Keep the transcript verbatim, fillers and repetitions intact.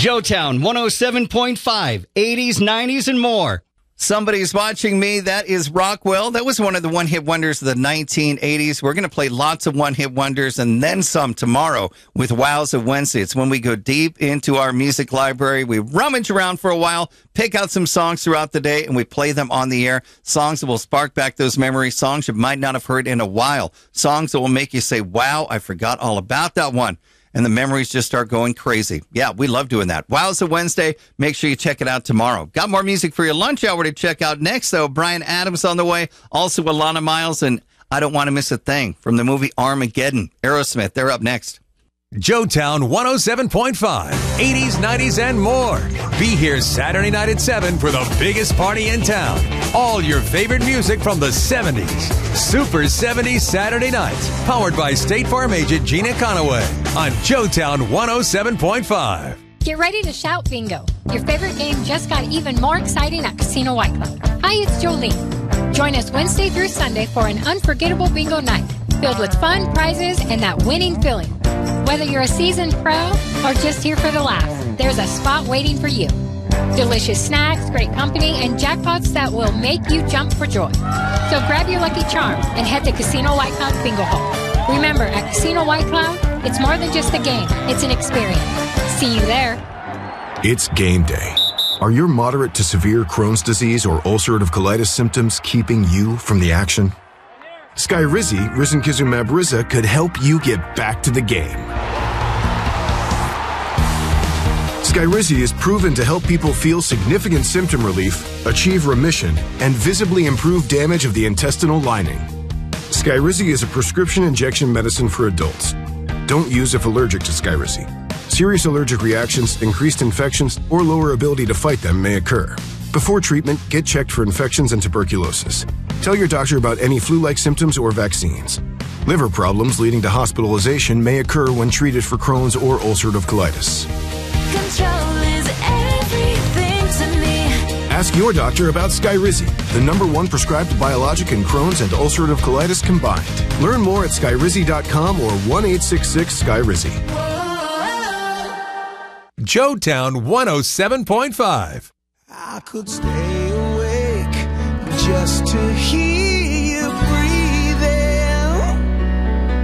Joetown one oh seven point five, eighties, nineties, and more. Somebody's Watching Me. That is Rockwell. That was one of the one-hit wonders of the nineteen eighties. We're going to play lots of one-hit wonders and then some tomorrow with Wows of Wednesday. It's when we go deep into our music library. We rummage around for a while, pick out some songs throughout the day, and we play them on the air. Songs that will spark back those memories, songs you might not have heard in a while, songs that will make you say, wow, I forgot all about that one. And the memories just start going crazy. Yeah, we love doing that. Wows of Wednesday. Make sure you check it out tomorrow. Got more music for your lunch hour to check out next, though. Bryan Adams on the way. Also, Alana Miles and I Don't Want to Miss a Thing from the movie Armageddon. Aerosmith, they're up next. Joetown one oh seven point five, eighties, nineties, and more. Be here Saturday night at seven for the biggest party in town. All your favorite music from the seventies. Super seventies Saturday nights. Powered by State Farm agent Gina Conaway on Joetown one oh seven point five. Get ready to shout bingo. Your favorite game just got even more exciting at Casino White Cloud. Hi, it's Jolene. Join us Wednesday through Sunday for an unforgettable bingo night filled with fun, prizes, and that winning feeling. Whether you're a seasoned pro or just here for the laugh, there's a spot waiting for you. Delicious snacks, great company, and jackpots that will make you jump for joy. So grab your lucky charm and head to Casino White Cloud Bingo Hall. Remember, at Casino White Cloud, it's more than just a game. It's an experience. See you there. It's game day. Are your moderate to severe Crohn's disease or ulcerative colitis symptoms keeping you from the action? Skyrizi, risankizumab Riza, could help you get back to the game. Skyrizi is proven to help people feel significant symptom relief, achieve remission, and visibly improve damage of the intestinal lining. Skyrizi is a prescription injection medicine for adults. Don't use if allergic to Skyrizi. Serious allergic reactions, increased infections, or lower ability to fight them may occur. Before treatment, get checked for infections and tuberculosis. Tell your doctor about any flu-like symptoms or vaccines. Liver problems leading to hospitalization may occur when treated for Crohn's or ulcerative colitis. Control is everything to me. Ask your doctor about Skyrizi, the number one prescribed biologic in Crohn's and ulcerative colitis combined. Learn more at skyrizi dot com or one eight six six Skyrizi. Joetown one oh seven point five. I could stay awake just to hear